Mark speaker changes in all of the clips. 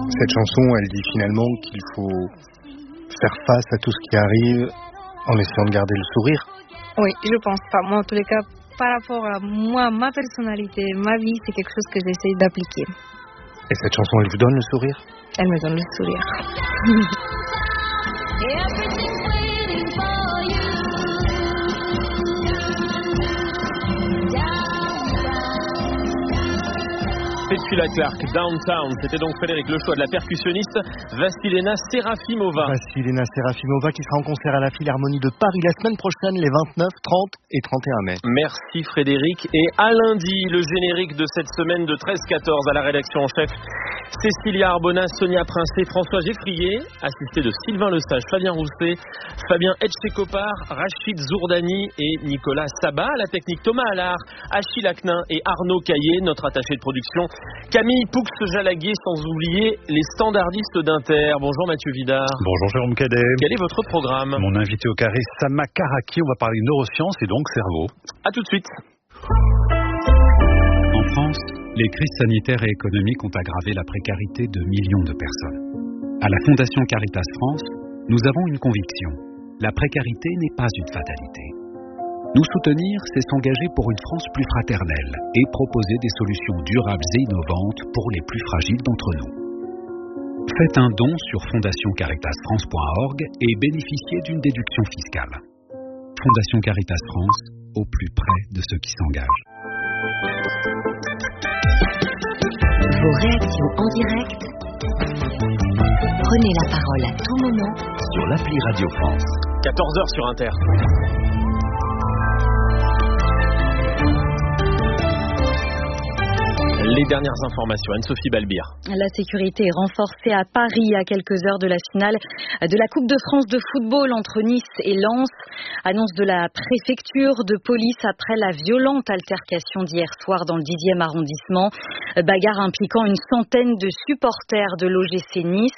Speaker 1: Cette chanson, elle dit finalement qu'il faut faire face à tout ce qui arrive en essayant de garder le sourire.
Speaker 2: Oui, je pense pas. Moi, en tous les cas, par rapport à moi, ma personnalité, ma vie, c'est quelque chose que j'essaie d'appliquer.
Speaker 1: Et cette chanson, elle vous donne le sourire ?
Speaker 2: Elle me donne le sourire.
Speaker 3: Petula Clark, Downtown, c'était donc Frédéric, le choix de la percussionniste Vassilena Serafimova.
Speaker 1: Vassilena Serafimova qui sera en concert à la Philharmonie de Paris la semaine prochaine, les 29, 30 et 31 mai.
Speaker 3: Merci Frédéric. Et à lundi, le générique de cette semaine de 13-14 à la rédaction en chef. Cécilia Arbona, Sonia Princé, François Geffrier, assisté de Sylvain Lesage, Fabien Rousset, Fabien Etchekopar, Rachid Zourdani et Nicolas Sabat. À la technique, Thomas Allard, Achille Aknin et Arnaud Caillé, notre attaché de production. Camille Poux-Jalaguier, sans oublier les standardistes d'Inter. Bonjour Mathieu Vidard.
Speaker 4: Bonjour Jérôme Cadet.
Speaker 3: Quel est votre programme ?
Speaker 4: Mon invité au carré, Sama Karaki. On va parler neurosciences et donc cerveau.
Speaker 3: A tout de suite.
Speaker 5: En France, les crises sanitaires et économiques ont aggravé la précarité de millions de personnes. À la Fondation Caritas France, nous avons une conviction. La précarité n'est pas une fatalité. Nous soutenir, c'est s'engager pour une France plus fraternelle et proposer des solutions durables et innovantes pour les plus fragiles d'entre nous. Faites un don sur fondationcaritasfrance.org et bénéficiez d'une déduction fiscale. Fondation Caritas France, au plus près de ceux qui s'engagent.
Speaker 6: Vos réactions en direct. Prenez la parole à tout moment sur l'appli Radio France.
Speaker 3: 14h sur Inter. Les dernières informations, Anne-Sophie Balbir.
Speaker 7: La sécurité est renforcée à Paris à quelques heures de la finale de la Coupe de France de football entre Nice et Lens. Annonce de la préfecture de police après la violente altercation d'hier soir dans le 10e arrondissement. Bagarre impliquant une centaine de supporters de l'OGC Nice.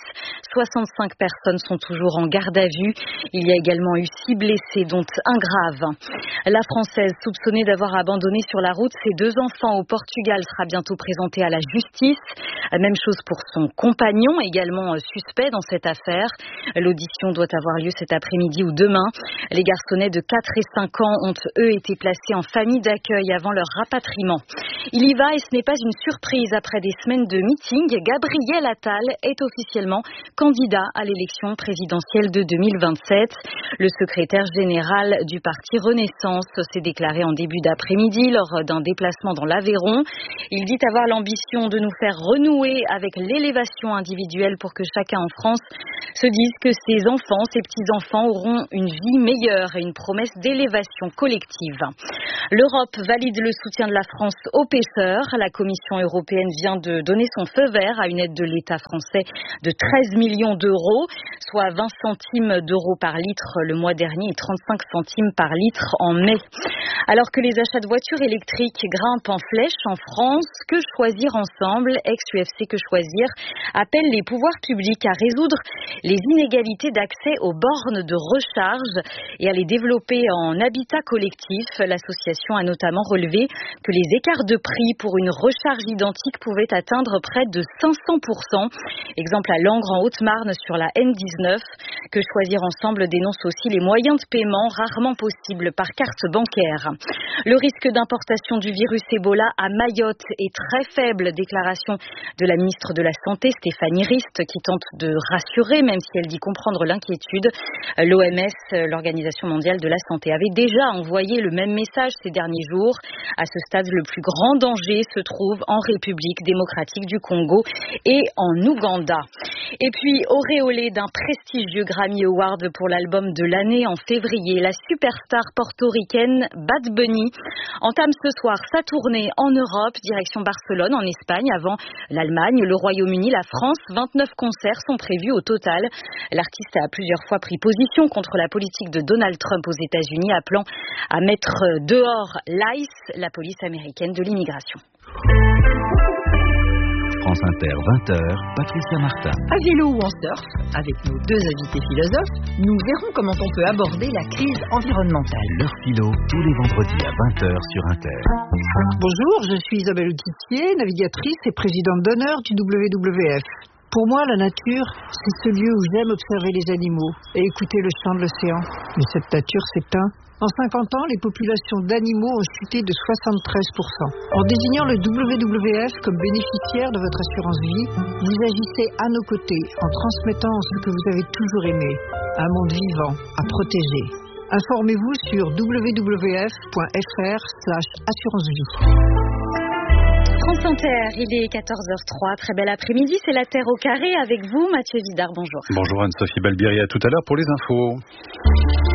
Speaker 7: 65 personnes sont toujours en garde à vue. Il y a également eu 6 blessés, dont un grave. La Française, soupçonnée d'avoir abandonné sur la route ses 2 enfants au Portugal, sera bientôt présentée à la justice. Même chose pour son compagnon, également suspect dans cette affaire. L'audition doit avoir lieu cet après-midi ou demain. Les garçonnets de 4 et 5 ans ont, eux, été placés en famille d'accueil avant leur rapatriement. Il y va et ce n'est pas une surprise. Après des semaines de meeting, Gabriel Attal est officiellement candidat à l'élection présidentielle de 2027. Le secrétaire général du parti Renaissance s'est déclaré en début d'après-midi lors d'un déplacement dans l'Aveyron. Il dit avoir l'ambition de nous faire renouer avec l'élévation individuelle pour que chacun en France se dise que ses enfants, ses petits-enfants auront une vie meilleure et une promesse d'élévation collective. L'Europe valide le soutien de la France aux pêcheurs. La Commission européenne vient de donner son feu vert à une aide de l'État français de 13 millions d'euros, soit 20 centimes d'euros par litre le mois dernier et 35 centimes par litre en mai. Alors que les achats de voitures électriques grimpent en flèche en France, Que choisir ensemble, ex-UFC Que choisir, appelle les pouvoirs publics à résoudre les inégalités d'accès aux bornes de recharge et à les développer en habitat collectif. L'association a notamment relevé que les écarts de prix pour une recharge identique pouvaient atteindre près de 500%. Exemple à Langres en Haute-Marne sur la N19. Que choisir ensemble dénonce aussi les moyens de paiement rarement possibles par carte bancaire. Le risque d'importation du virus Ebola à Mayotte est très faible. Déclaration de la ministre de la Santé, Stéphanie Rist, qui tente de rassurer, même si elle dit comprendre l'inquiétude. L'OMS, l'Organisation mondiale de la santé, avait déjà envoyé le même message ces derniers jours. À ce stade, le plus grand danger se trouve en République démocratique du Congo et en Ouganda. Et puis, auréolée d'un prestigieux Grammy Award pour l'album de l'année en février, la superstar portoricaine Bad Bunny entame ce soir sa tournée en Europe, direction Barcelone, en Espagne, avant l'Allemagne, le Royaume-Uni, la France. 29 concerts sont prévus au total. L'artiste a plusieurs fois pris position contre la politique de Donald Trump aux États-Unis, appelant à mettre dehors l'ICE, la police américaine de l'immigration.
Speaker 6: France Inter, 20h, Patricia Martin.
Speaker 8: À vélo ou en surf, avec nos 2 invités philosophes, nous verrons comment on peut aborder la crise environnementale.
Speaker 6: L'heure philo, tous les vendredis à 20h sur Inter.
Speaker 9: Bonjour, je suis Isabelle Autissier, navigatrice et présidente d'honneur du WWF. Pour moi, la nature, c'est ce lieu où j'aime observer les animaux et écouter le chant de l'océan. Mais cette nature s'éteint. En 50 ans, les populations d'animaux ont chuté de 73%. En désignant le WWF comme bénéficiaire de votre assurance vie, vous agissez à nos côtés en transmettant ce que vous avez toujours aimé, un monde vivant à protéger. Informez-vous sur www.fr/assurance-vie.
Speaker 7: France Inter, il est 14h03, très bel après-midi, c'est la Terre au carré avec vous, Mathieu Vidard, bonjour.
Speaker 4: Bonjour Anne-Sophie Balbiri, à tout à l'heure pour les infos.